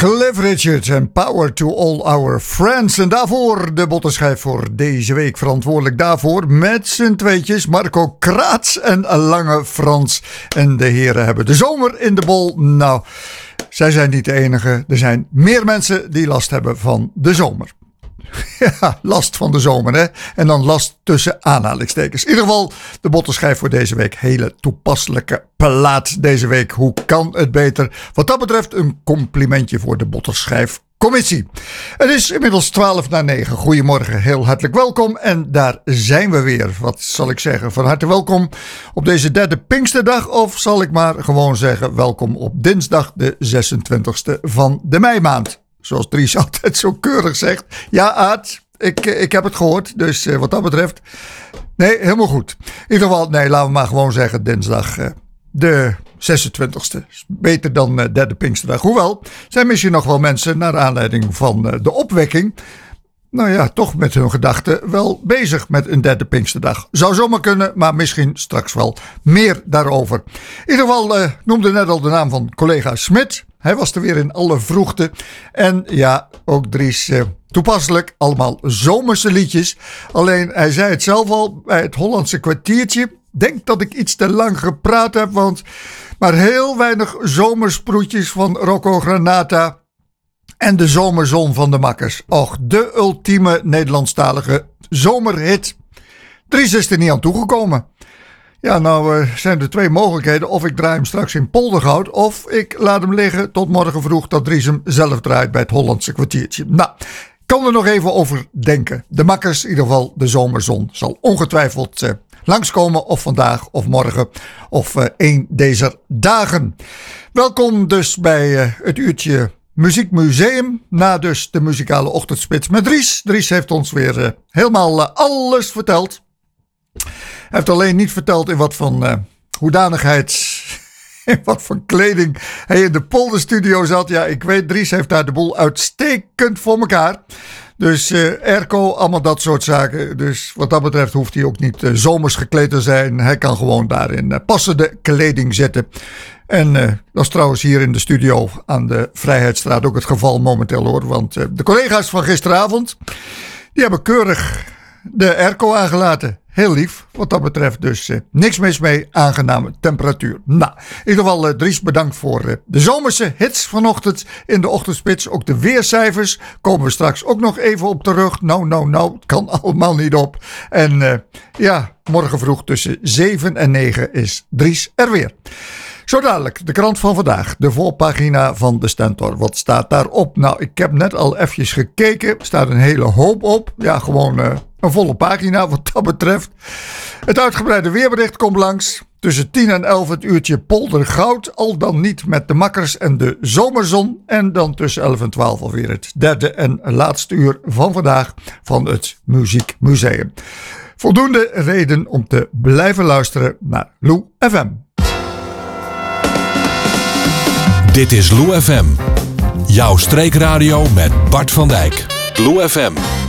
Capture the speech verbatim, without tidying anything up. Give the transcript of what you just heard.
Cliff Richard en Power to All Our Friends. En daarvoor de bottenschijf voor deze week. Verantwoordelijk daarvoor met z'n tweetjes Marco Kraats en Lange Frans. En de heren hebben de zomer in de bol. Nou, zij zijn niet de enige. Er zijn meer mensen die last hebben van de zomer. Ja, last van de zomer, hè. En dan last tussen aanhalingstekens. In ieder geval de bottenschijf voor deze week. Hele toepasselijke plaat deze week. Hoe kan het beter? Wat dat betreft een complimentje voor de bottenschijfcommissie. Het is inmiddels twaalf na negen. Goedemorgen, heel hartelijk welkom. En daar zijn we weer. Wat zal ik zeggen? Van harte welkom op deze derde Pinksterdag. Of zal ik maar gewoon zeggen welkom op dinsdag de zesentwintigste van de meimaand. Zoals Dries altijd zo keurig zegt. Ja, Aad, ik, ik heb het gehoord. Dus uh, wat dat betreft, nee, helemaal goed. In ieder geval, nee, laten we maar gewoon zeggen dinsdag uh, de zesentwintigste. Beter dan uh, derde Pinksterdag. Hoewel, zijn misschien nog wel mensen naar aanleiding van uh, de opwekking, nou ja, toch met hun gedachten wel bezig met een derde Pinksterdag. Zou zomaar kunnen, maar misschien straks wel meer daarover. In ieder geval uh, noemde net al de naam van collega Smit. Hij was er weer in alle vroegte. En ja, ook Dries, uh, toepasselijk, allemaal zomerse liedjes. Alleen, hij zei het zelf al bij het Hollandse kwartiertje. Denk dat ik iets te lang gepraat heb, want maar heel weinig zomersproetjes van Rocco Granata. En de zomerzon van de makkers. Och, de ultieme Nederlandstalige zomerhit. Dries is er niet aan toegekomen. Ja, nou uh, zijn er twee mogelijkheden. Of ik draai hem straks in Poldergoud. Of ik laat hem liggen tot morgen vroeg dat Dries hem zelf draait bij het Hollandse kwartiertje. Nou, ik kan er nog even over denken. De makkers, in ieder geval de zomerzon, zal ongetwijfeld uh, langskomen. Of vandaag of morgen of uh, een deze dagen. Welkom dus bij uh, het uurtje Muziekmuseum. Na dus de muzikale ochtendspits met Dries. Dries heeft ons weer uh, helemaal uh, alles verteld. Hij heeft alleen niet verteld in wat van uh, hoedanigheid, in wat voor kleding hij in de polderstudio zat. Ja, ik weet, Dries heeft daar de boel uitstekend voor elkaar. Dus uh, airco, allemaal dat soort zaken. Dus wat dat betreft hoeft hij ook niet uh, zomers gekleed te zijn. Hij kan gewoon daar in uh, passende kleding zitten. En uh, dat is trouwens hier in de studio aan de Vrijheidsstraat ook het geval momenteel hoor. Want uh, de collega's van gisteravond, die hebben keurig de airco aangelaten. Heel lief, wat dat betreft dus uh, niks mis mee, aangename temperatuur. Nou, in ieder geval uh, Dries bedankt voor uh, de zomerse hits vanochtend in de ochtendspits. Ook de weercijfers komen we straks ook nog even op terug. Nou, nou, nou, het kan allemaal niet op. En uh, ja, morgen vroeg tussen zeven en negen is Dries er weer. Zo dadelijk, de krant van vandaag, de voorpagina van de Stentor. Wat staat daarop? Nou, ik heb net al eventjes gekeken. Er staat een hele hoop op. Ja, gewoon uh, een volle pagina wat dat betreft. Het uitgebreide weerbericht komt langs. Tussen tien en elf het uurtje Poldergoud. Al dan niet met de makkers en de zomerzon. En dan tussen elf en twaalf alweer het derde en laatste uur van vandaag van het Muziekmuseum. Voldoende reden om te blijven luisteren naar Lou F M. Dit is Lou F M, jouw streekradio met Bart van Dijk. Lou F M.